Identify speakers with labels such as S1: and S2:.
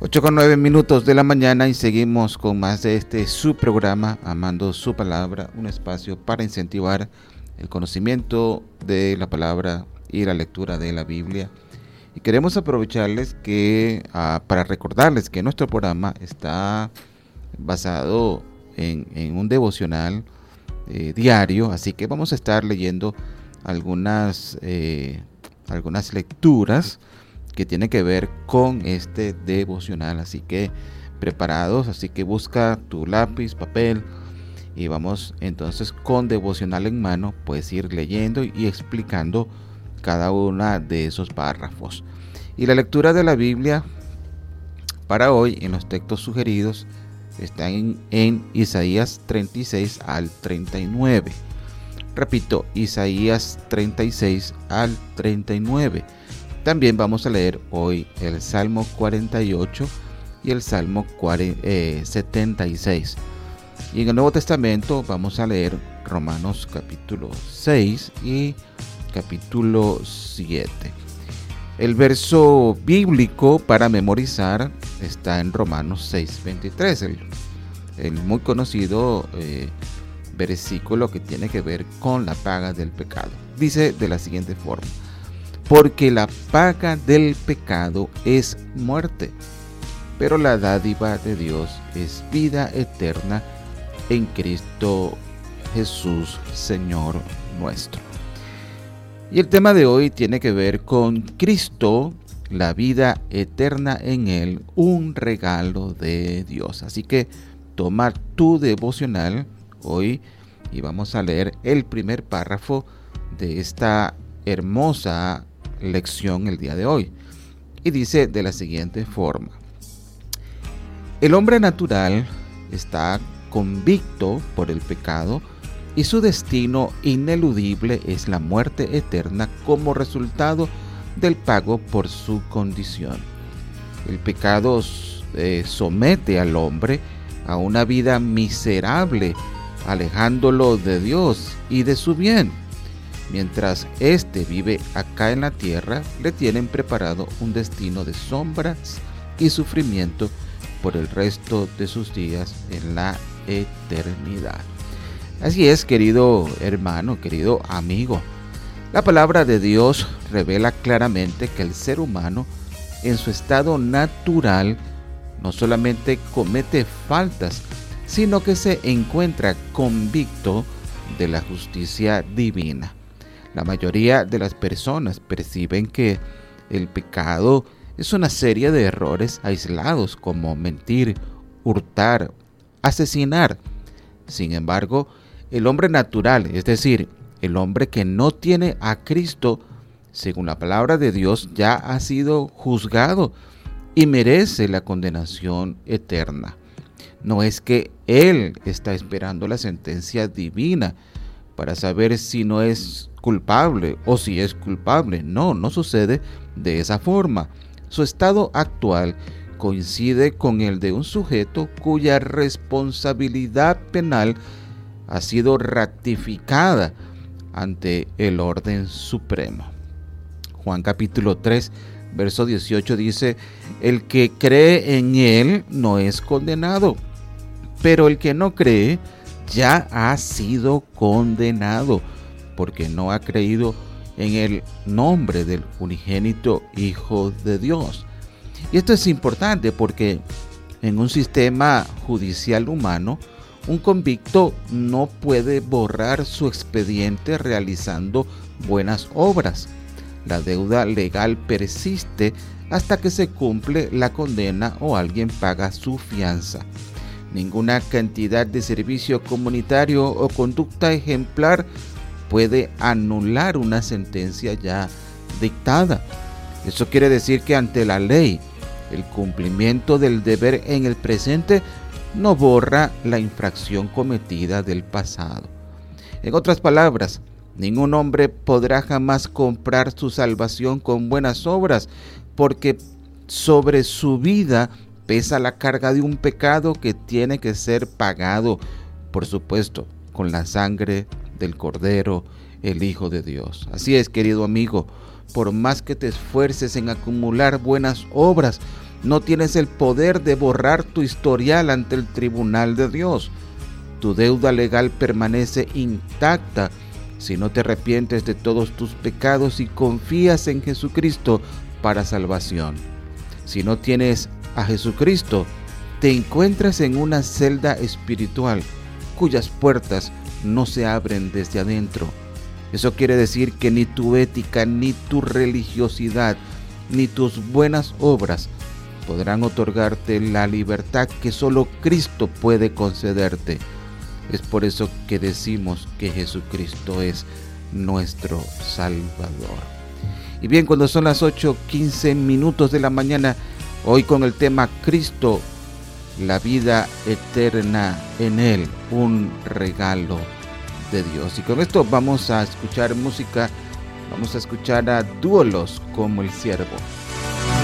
S1: 8:09 de la mañana y seguimos con más de su programa, Amando su Palabra, un espacio para incentivar el conocimiento de la palabra y la lectura de la Biblia. Y queremos aprovecharles para recordarles que nuestro programa está basado en un devocional diario, así que vamos a estar leyendo algunas lecturas que tiene que ver con este devocional, así que preparados, así que busca tu lápiz, papel y vamos entonces con devocional en mano, puedes ir leyendo y explicando cada una de esos párrafos. Y la lectura de la Biblia para hoy en los textos sugeridos está en Isaías 36 al 39. Repito, Isaías 36 al 39. También vamos a leer hoy el Salmo 48 y el Salmo 76. Y en el Nuevo Testamento vamos a leer Romanos capítulo 6 y capítulo 7. El verso bíblico para memorizar está en Romanos 6:23, el muy conocido versículo que tiene que ver con la paga del pecado. Dice de la siguiente forma: porque la paga del pecado es muerte, pero la dádiva de Dios es vida eterna en Cristo Jesús, Señor nuestro. Y el tema de hoy tiene que ver con Cristo, la vida eterna en Él, un regalo de Dios. Así que toma tu devocional hoy y vamos a leer el primer párrafo de esta hermosa lección el día de hoy. Y dice de la siguiente forma: el hombre natural está convicto por el pecado y su destino ineludible es la muerte eterna como resultado del pago por su condición. El pecado somete al hombre a una vida miserable, alejándolo de Dios y de su bien. Mientras éste vive acá en la tierra, le tienen preparado un destino de sombras y sufrimiento por el resto de sus días en la eternidad. Así es, querido hermano, querido amigo. La palabra de Dios revela claramente que el ser humano, en su estado natural, no solamente comete faltas, sino que se encuentra convicto de la justicia divina. La mayoría de las personas perciben que el pecado es una serie de errores aislados como mentir, hurtar, asesinar. Sin embargo, el hombre natural, es decir, el hombre que no tiene a Cristo, según la palabra de Dios, ya ha sido juzgado y merece la condenación eterna. No es que él está esperando la sentencia divina para saber si no es culpable o si es culpable. No sucede de esa forma. Su estado actual coincide con el de un sujeto cuya responsabilidad penal ha sido ratificada ante el orden supremo. Juan capítulo 3, verso 18 dice: el que cree en él no es condenado, pero el que no cree ya ha sido condenado, porque no ha creído en el nombre del unigénito Hijo de Dios. Y esto es importante porque en un sistema judicial humano, un convicto no puede borrar su expediente realizando buenas obras. La deuda legal persiste hasta que se cumple la condena o alguien paga su fianza. Ninguna cantidad de servicio comunitario o conducta ejemplar puede anular una sentencia ya dictada. Eso quiere decir que ante la ley, el cumplimiento del deber en el presente no borra la infracción cometida del pasado. En otras palabras, ningún hombre podrá jamás comprar su salvación con buenas obras, porque sobre su vida pesa la carga de un pecado que tiene que ser pagado, por supuesto, con la sangre del Cordero, el Hijo de Dios. Así es, querido amigo, por más que te esfuerces en acumular buenas obras, No tienes el poder de borrar tu historial ante el tribunal de Dios. Tu deuda legal permanece intacta si no te arrepientes de todos tus pecados y confías en Jesucristo para salvación. Si no tienes a Jesucristo, te encuentras en una celda espiritual cuyas puertas no se abren desde adentro. Eso quiere decir que ni tu ética, ni tu religiosidad, ni tus buenas obras podrán otorgarte la libertad que solo Cristo puede concederte. Es por eso que decimos que Jesucristo es nuestro Salvador. Y bien, cuando son las 8:15 de la mañana, hoy con el tema Cristo, la vida eterna en Él, un regalo de Dios. Y con esto vamos a escuchar música, vamos a escuchar a Duolos como El Siervo.